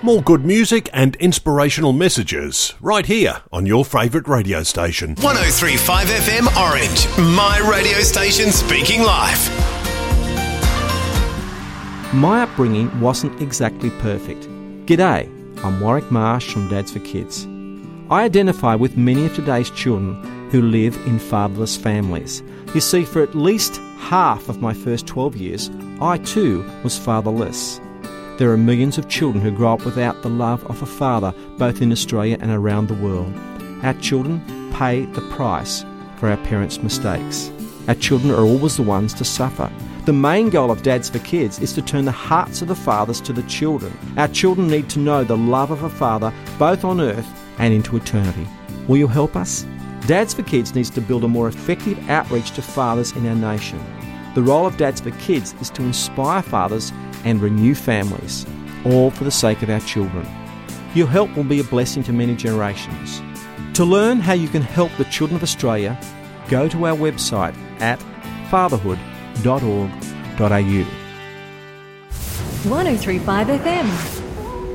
More good music and inspirational messages right here on your favourite radio station. 103.5 FM Orange, my radio station speaking life. My upbringing wasn't exactly perfect. G'day, I'm Warwick Marsh from Dads for Kids. I identify with many of today's children who live in fatherless families. You see, for at least half of my first 12 years, I too was fatherless. There are millions of children who grow up without the love of a father, both in Australia and around the world. Our children pay the price for our parents' mistakes. Our children are always the ones to suffer. The main goal of Dads for Kids is to turn the hearts of the fathers to the children. Our children need to know the love of a father, both on earth and into eternity. Will you help us? Dads for Kids needs to build a more effective outreach to fathers in our nation. The role of Dads for Kids is to inspire fathers and renew families, all for the sake of our children. Your help will be a blessing to many generations. To learn how you can help the children of Australia, go to our website at fatherhood.org.au. 103.5 FM.